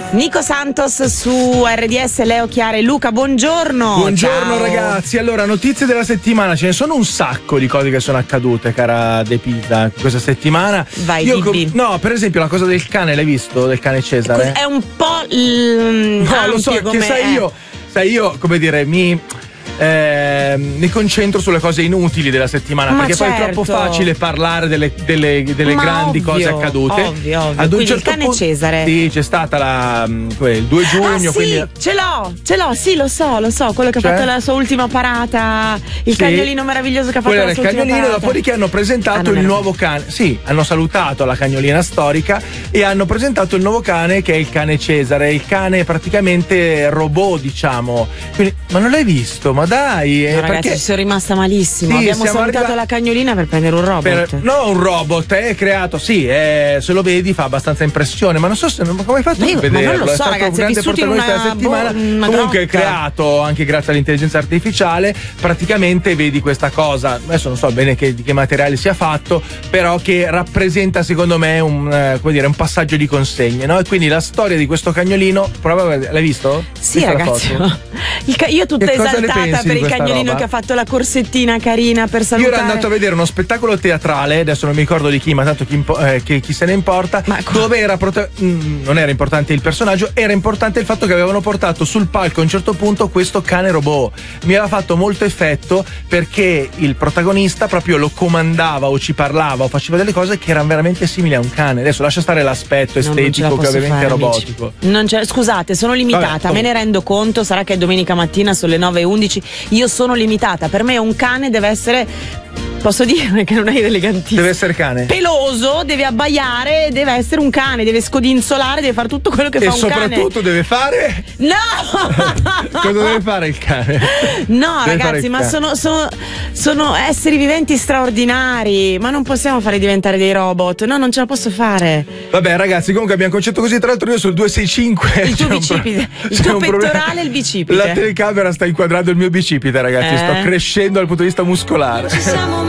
Nico Santos su RDS, Leo, Chiara e Luca, buongiorno. Buongiorno. Ciao. Ragazzi, allora notizie della settimana, ce ne sono un sacco di cose che sono accadute, cara De Pizza, questa settimana. Vai, Bibi. No, per esempio la cosa del cane, l'hai visto? Del cane Cesare? È un po' no, lo so, che sai io, come dire, mi concentro sulle cose inutili della settimana, perché poi è troppo facile parlare delle grandi cose accadute. Ovvio. Ad un quindi certo il cane punto, Cesare. sì, c'è stata il 2 giugno. Sì, quindi... ce l'ho, sì, lo so, quello che ha fatto la sua ultima parata, il cagnolino meraviglioso che ha fatto la sua ultima parata. Cagnolino, dopodiché hanno presentato il nuovo cane. Sì, hanno salutato la cagnolina storica e hanno presentato il nuovo cane, che è il cane Cesare, il cane praticamente robot, diciamo. Quindi, ma non l'hai visto? Ma dai, no, ragazzi, perché ci sono rimasta malissimo. Sì, abbiamo salutato la cagnolina per prendere un robot. No, un robot è creato, sì, se lo vedi fa abbastanza impressione, ma non so come hai fatto a vederlo. Ma non lo so, è ragazzi, un grande protagonista della settimana. Comunque è creato anche grazie all'intelligenza artificiale. Praticamente vedi questa cosa, adesso non so bene di che materiale sia fatto, però che rappresenta secondo me un passaggio di consegne, no? E quindi la storia di questo cagnolino, l'hai visto? Sì, ragazzi, io tutta esaltata per il cagnolino che ha fatto la corsettina carina per salutare. Io ero andato a vedere uno spettacolo teatrale, adesso non mi ricordo di chi, ma tanto chi se ne importa, dove non era importante il personaggio, era importante il fatto che avevano portato sul palco a un certo punto questo cane robot. Mi aveva fatto molto effetto perché il protagonista proprio lo comandava o ci parlava o faceva delle cose che erano veramente simili a un cane. Adesso lascia stare l'aspetto estetico che ovviamente è robotico. Scusate, sono limitata, me ne rendo conto, sarà che è domenica mattina sono le 9:11, io sono limitata, per me un cane deve essere, posso dire che non è elegantissimo, deve essere cane, peloso, deve abbaiare, deve essere un cane, deve scodinzolare, deve fare tutto quello che fa un cane. E soprattutto deve fare cosa deve fare il cane? No, deve ragazzi, ma sono esseri viventi straordinari, ma non possiamo fare diventare dei robot, no, non ce la posso fare. Vabbè ragazzi, comunque abbiamo concetto così, tra l'altro io sul 265 il tuo bicipite, il tuo pettorale e il bicipite. La telecamera sta inquadrando il mio bicipite, ragazzi, sto crescendo dal punto di vista muscolare.